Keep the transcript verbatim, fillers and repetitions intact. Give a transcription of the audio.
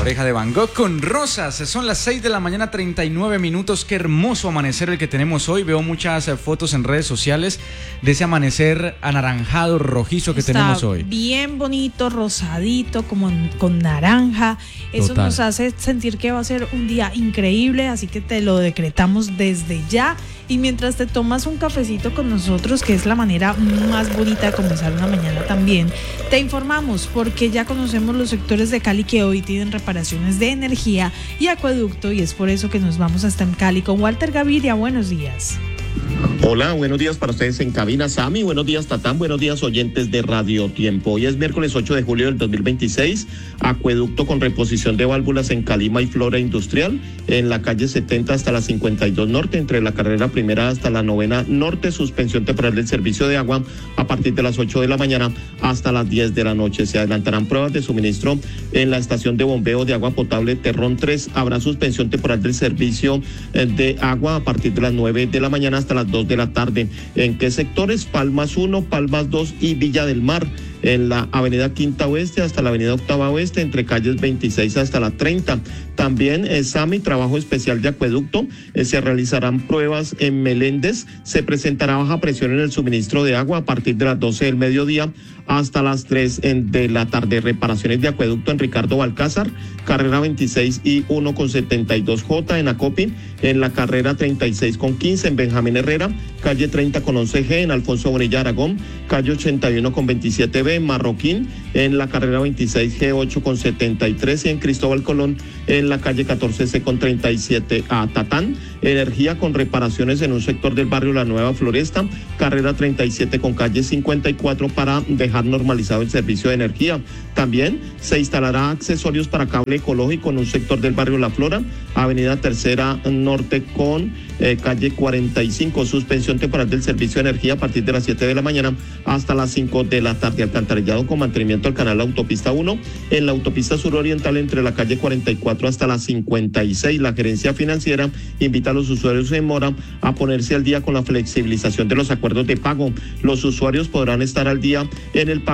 Oreja de Van Gogh con rosas. Son las seis de la mañana, treinta y nueve minutos. Qué hermoso amanecer el que tenemos hoy. Veo muchas eh, fotos en redes sociales de ese amanecer anaranjado, rojizo que Está tenemos hoy. Bien bonito, rosadito, como en- con naranja. Eso Total. nos hace sentir que va a ser un día increíble, así que te lo decretamos desde ya. Y mientras te tomas un cafecito con nosotros, que es la manera más bonita de comenzar una mañana también, te informamos porque ya conocemos los sectores de Cali que hoy tienen reparaciones de energía y acueducto, y es por eso que nos vamos hasta en Cali con Walter Gaviria. Buenos días. Hola, buenos días para ustedes en cabina, Sami, buenos días, Tatán, buenos días, oyentes de Radio Tiempo. Hoy es miércoles ocho de julio del dos mil veintiséis, acueducto con reposición de válvulas en Calima y Flora Industrial, en la calle setenta hasta la cincuenta y dos Norte, entre la carrera primera hasta la novena Norte, suspensión temporal del servicio de agua a partir de las ocho de la mañana hasta las diez de la noche. Se adelantarán pruebas de suministro en la estación de bombeo de agua potable Terrón tres, habrá suspensión temporal del servicio eh, de agua a partir de las nueve de la mañana hasta las dos de la tarde. ¿En qué sectores? Palmas uno, Palmas dos y Villa del Mar. En la avenida Quinta Oeste hasta la avenida Octava Oeste, entre calles veintiséis hasta la treinta. También eh, SAMI, trabajo especial de acueducto, eh, se realizarán pruebas en Meléndez, se presentará baja presión en el suministro de agua a partir de las doce del mediodía hasta las tres de la tarde. Reparaciones de acueducto en Ricardo Balcázar, carrera veintiséis y uno con setenta y dos J en Acopi, en la carrera treinta y seis con quince en Benjamín Herrera, calle treinta con once G en Alfonso Bonilla Aragón, calle ochenta y uno con veintisiete B en Marroquín, en la carrera veintiséis G ocho con setenta y tres y en Cristóbal Colón, en la calle catorce C con treinta y siete A. Tatán, energía con reparaciones en un sector del barrio La Nueva Floresta, carrera treinta y siete con calle cincuenta y cuatro para dejar normalizado el servicio de energía. También se instalará accesorios para cable ecológico en un sector del barrio La Flora, avenida Tercera Norte con eh, calle cuarenta y cinco, suspensión temporal del servicio de energía a partir de las siete de la mañana hasta las cinco de la tarde. Alcantarillado con mantenimiento al canal Autopista uno, en la autopista suroriental entre la calle cuarenta y cuatro hasta la cincuenta y seis. La gerencia financiera invita a los usuarios en mora a ponerse al día con la flexibilización de los acuerdos de pago. Los usuarios podrán estar al día en el pago